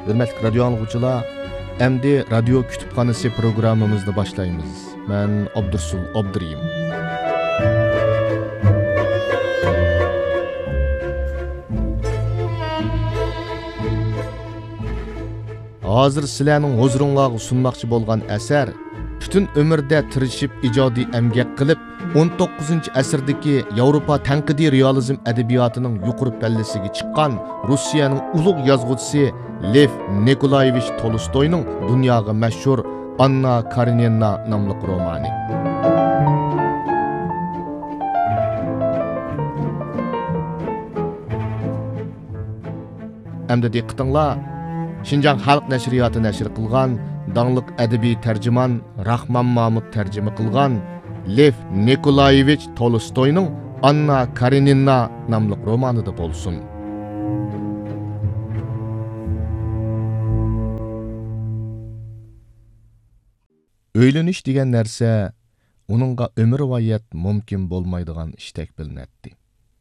Hürmetli radyo anlıqçılar, endi radyo kütüphanesi programımızda başlayımız. Ben Abdursul Abduriyim. Hazır sizlarning huzuringizga sunmoqchi bo'lgan asar butun umrda tirishib ijodiy emgak qilib 19-asrdagi Yevropa tanqidiy realizm adabiyotining yuqori pallasiga chiqqan Rossiyaning ulug' yozuvchisi Lev Nikolayevich Tolstoyning dunyoga mashhur Anna Karenina nomli romani. Endi diqqatinglar, Şinjan Xalq Nəşriyyatı nəşr qılğan, dağlıq ədəbi tərcüman Rahman Mahmud tərcümə qılğan Lev Nikolayevich Tolstoy'nun Anna Karenina namlı romanı da bolsun. Öyleniş degan narsa onunğa ömürvayət mümkün bolmaydigan iştek bilinetdi.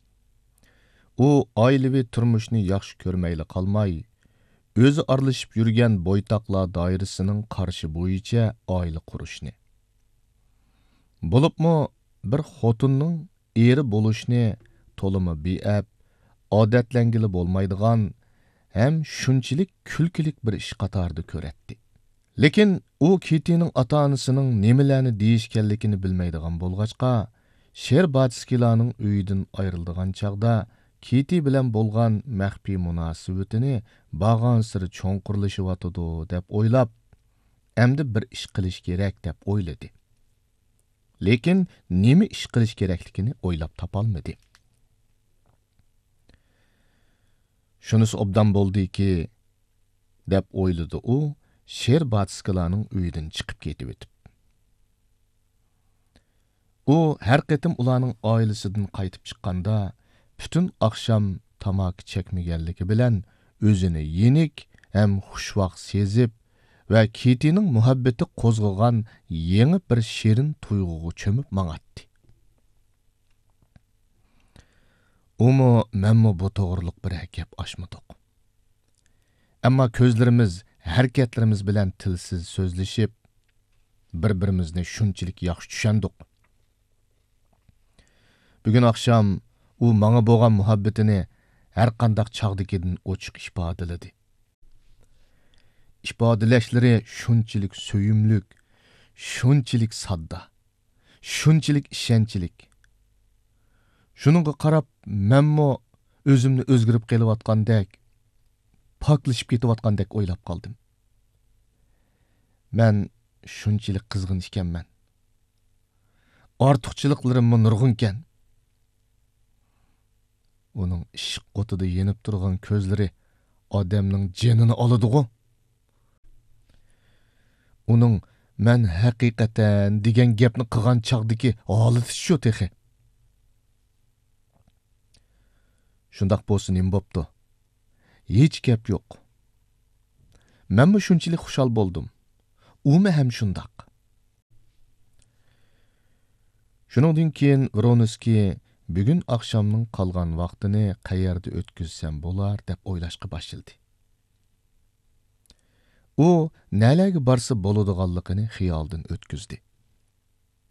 O ailevi turmuşni yaxşı görmeyli qalmay, özü aralashib yurgan boytaqlar doirasining qarshi bo'yicha oila qurishni. Bo'libmi bir xotinning eri bo'lishni to'limi beab, odatlangili bo'lmaydigan ham shunchalik kulkilik bir ish qatorida ko'ratdi. Lekin u Kitining ota-onasining nimalarni deyishganligini bilmaydigan bo'lg'achqa, Sherbatskilarning uyidan ayrildigan chaqda Kiti bilan bo'lgan maxfiy munosabatini bag'ansiri cho'nqurlashyotidi deb o'ylab, endi bir ish qilish kerak deb o'yladi. Lekin nima ish qilish kerakligini o'ylab topolmadi. Shunisi obdan bo'ldiki, deb o'yladi u, Sherbatskilarning uyidan chiqib ketib o'tib. U har qatim ularning oilasidan qaytib chiqqanda bütün akşam tamak çekmegenligi bilen özünü yenik hem xushvaq sezip ve Kitining muhabbeti qo'zg'agan yeni bir şirin tuyg'uga cho'mib mang'atdi. Umu menmi bu to'g'riliq bir gap oshmadik. Ammo ko'zlarimiz, harakatlarimiz bilan tilsiz so'zlashib, bir-birimizni shunchalik yaxshi tushundik. Bugun akşam u manga bo'lgan muhabbetini har qandaq chaqdikidan ochiq ifodaladi. Ifodalashlari shunchalik so'yimlik, shunchalik sodda, shunchalik ishonchlik. Shuningga qarab, menmo o'zimni o'zgarib kelayotgandek, poklashib ketayotgandek o'ylab qoldim. Men shunchalik qizg'in ekanman. Ortiqchiliklarim nurg'unkan. Onun ishq o'tida yenib turgan ko'zlari odamning jinini oladi-ku. Uning men haqiqatan degan gapni qilgan chaqdiki holati shu texi. Shundaq bo'lsin nima bo'pti? Hech gap yo'q. Menmi shunchalik xushal bo'ldim. Umi ham shundaq. Shuningdan keyin Vronsky bugun akşamning qolgan vaqtini qayerda o'tkazsam bo'lar deb o'ylashga boshladi. U nalarga borsa bo'ladiganligini xiyoldan o'tkazdi.